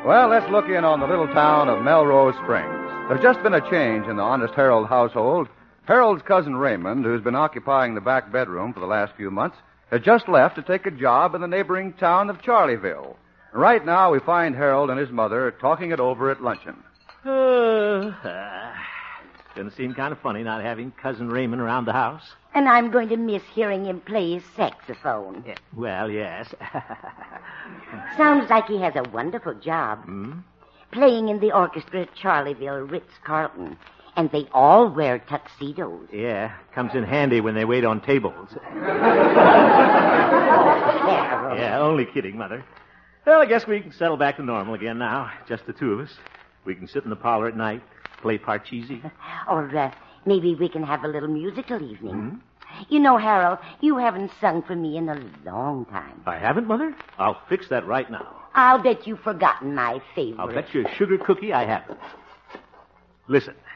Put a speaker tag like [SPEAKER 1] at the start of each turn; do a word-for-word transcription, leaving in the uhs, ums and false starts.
[SPEAKER 1] Well, let's look in on the little town of Melrose Springs. There's just been a change in the Honest Harold household. Harold's cousin Raymond, who's been occupying the back bedroom for the last few months, has just left to take a job in the neighboring town of Charleville. Right now, we find Harold and his mother talking it over at luncheon.
[SPEAKER 2] Uh, uh, it's going to seem kind of funny not having Cousin Raymond around the house.
[SPEAKER 3] And I'm going to miss hearing him play his saxophone.
[SPEAKER 2] Yeah, well, yes.
[SPEAKER 3] Sounds like he has a wonderful job.
[SPEAKER 2] Hmm?
[SPEAKER 3] Playing in the orchestra at Charleville Ritz-Carlton. And they all wear tuxedos.
[SPEAKER 2] Yeah, comes in handy when they wait on tables. Yeah, only kidding, Mother. Well, I guess we can settle back to normal again now. Just the two of us. We can sit in the parlor at night, play Parcheesi.
[SPEAKER 3] Or uh, maybe we can have a little musical evening.
[SPEAKER 2] Hmm?
[SPEAKER 3] You know, Harold, you haven't sung for me in a long time.
[SPEAKER 2] I haven't, Mother? I'll fix that right now.
[SPEAKER 3] I'll bet you've forgotten my favorite.
[SPEAKER 2] I'll bet you a sugar cookie I haven't. Listen.